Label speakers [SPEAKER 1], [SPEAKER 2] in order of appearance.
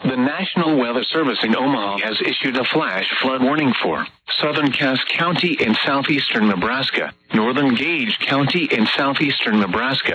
[SPEAKER 1] The National Weather Service in Omaha has issued a flash flood warning for southern Cass County in southeastern Nebraska, northern Gage County in southeastern Nebraska,